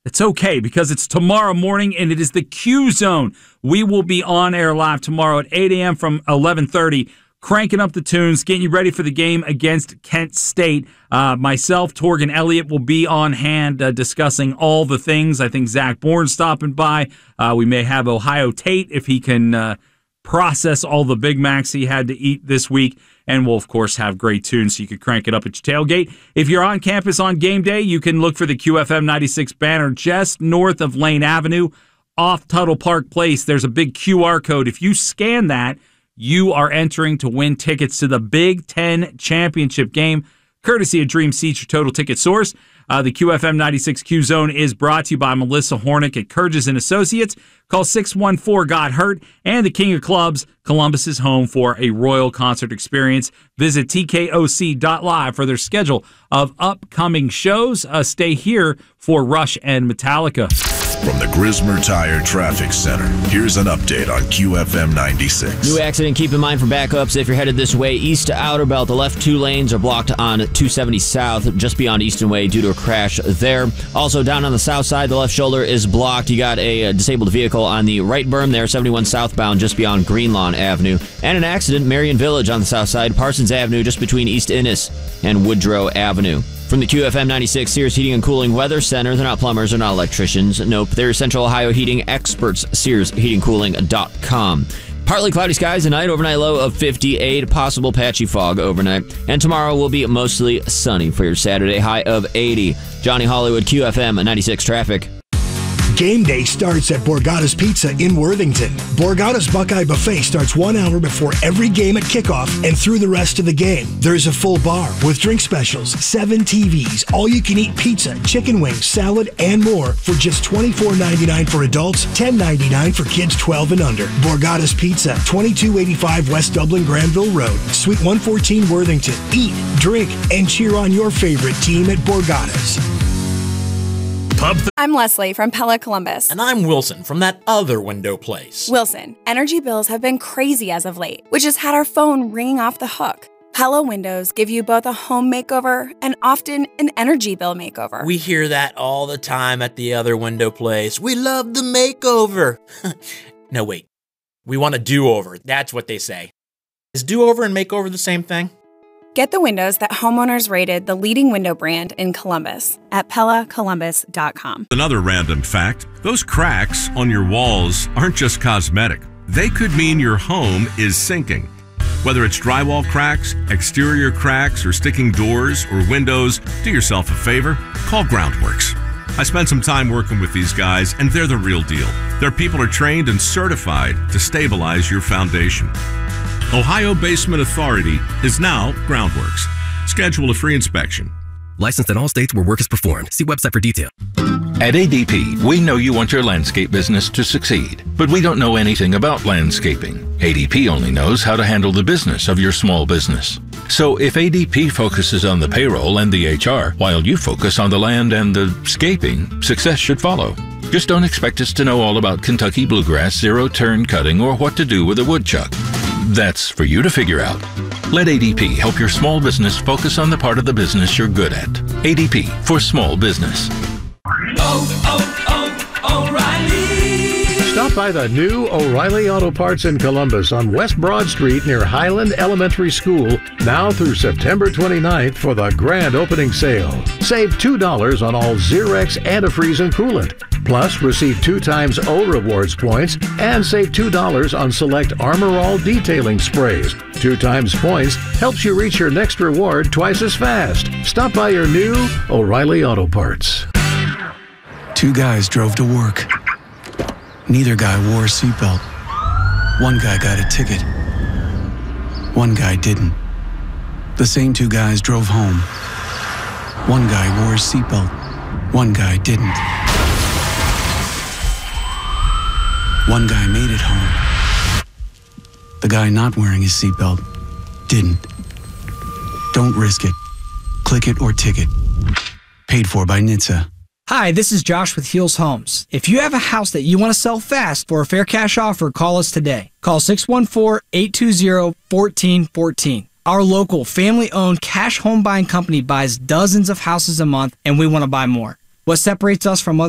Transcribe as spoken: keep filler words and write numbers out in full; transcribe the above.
It's okay because it's tomorrow morning and it is the Q Zone. We will be on air live tomorrow at eight a.m. from eleven thirty, cranking up the tunes, getting you ready for the game against Kent State. Uh, myself, Torgan Elliott, will be on hand uh, discussing all the things. I think Zach Bourne's stopping by. Uh, we may have Ohio Tate if he can uh, process all the Big Macs he had to eat this week. And we'll, of course, have great tunes so you can crank it up at your tailgate. If you're on campus on game day, you can look for the Q F M ninety-six banner just north of Lane Avenue off Tuttle Park Place. There's a big Q R code. If you scan that, you are entering to win tickets to the Big Ten Championship game, courtesy of Dream Seats, your total ticket source. Uh, the Q F M ninety-six Q Zone is brought to you by Melissa Hornick at Kurges and Associates. Call six one four, got hurt. And the King of Clubs, Columbus is home for a Royal concert experience. Visit T K O C dot live for their schedule of upcoming shows. Uh, stay here for Rush and Metallica. From the Grismer Tire Traffic Center, here's an update on Q F M ninety-six. New accident, keep in mind for backups if you're headed this way. East to Outer Belt, the left two lanes are blocked on two seventy South, just beyond Easton Way due to a crash there. Also down on the south side, the left shoulder is blocked. You got a, a disabled vehicle on the right berm there, seventy-one southbound, just beyond Greenlawn Avenue. And an accident, Marion Village on the south side, Parsons Avenue, just between East Innis and Woodrow Avenue. From the Q F M ninety-six Sears Heating and Cooling Weather Center, they're not plumbers, they're not electricians. Nope, they're Central Ohio heating experts, sears heating cooling dot com. Partly cloudy skies tonight, overnight low of fifty-eight, possible patchy fog overnight. And tomorrow will be mostly sunny for your Saturday, high of eighty. Johnny Hollywood, Q F M ninety-six traffic. Game day starts at Borgata's Pizza in Worthington. Borgata's Buckeye Buffet starts one hour before every game at kickoff and through the rest of the game. There's a full bar with drink specials, seven T Vs, all-you-can-eat pizza, chicken wings, salad, and more for just twenty-four ninety-nine for adults, ten ninety-nine for kids twelve and under. Borgata's Pizza, twenty-two eighty-five West Dublin Granville Road, Suite one fourteen Worthington. Eat, drink, and cheer on your favorite team at Borgata's. I'm Leslie from Pella Columbus. And I'm Wilson from that other window place. Wilson, energy bills have been crazy as of late, which has had our phone ringing off the hook. Pella windows give you both a home makeover and often an energy bill makeover. We hear that all the time at the other window place. We love the makeover. No, wait. We want a do-over. That's what they say. Is do-over and makeover the same thing? Get the windows that homeowners rated the leading window brand in Columbus at Pella Columbus dot com. Another random fact, those cracks on your walls aren't just cosmetic. They could mean your home is sinking. Whether it's drywall cracks, exterior cracks, or sticking doors or windows, do yourself a favor, call Groundworks. I spent some time working with these guys, and they're the real deal. Their people are trained and certified to stabilize your foundation. Ohio Basement Authority is now Groundworks. Schedule a free inspection. Licensed in all states where work is performed. See website for detail. At A D P, we know you want your landscape business to succeed, but we don't know anything about landscaping. A D P only knows how to handle the business of your small business. So if A D P focuses on the payroll and the H R, while you focus on the land and the scaping, success should follow. Just don't expect us to know all about Kentucky bluegrass, zero-turn cutting, or what to do with a woodchuck. That's for you to figure out. Let A D P help your small business focus on the part of the business you're good at. A D P for small business. Oh, oh, oh, O'Reilly! Stop by the new O'Reilly Auto Parts in Columbus on West Broad Street near Highland Elementary School, now through September twenty-ninth for the grand opening sale. Save two dollars on all Xerox antifreeze and coolant. Plus, receive two times O Rewards points and save two dollars on select Armor All detailing sprays. Two times points helps you reach your next reward twice as fast. Stop by your new O'Reilly Auto Parts. Two guys drove to work. Neither guy wore a seatbelt. One guy got a ticket. One guy didn't. The same two guys drove home. One guy wore a seatbelt. One guy didn't. One guy made it home. The guy not wearing his seatbelt didn't. Don't risk it. Click it or ticket. Paid for by N H T S A. Hi, this is Josh with Heels Homes. If you have a house that you want to sell fast for a fair cash offer, call us today. Call six one four, eight two zero, one four one four. Our local family-owned cash home buying company buys dozens of houses a month, and we want to buy more. What separates us from other